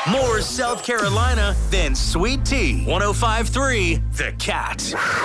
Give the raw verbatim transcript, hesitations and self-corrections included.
More South Carolina than Sweet Tea. one oh five point three The Cat.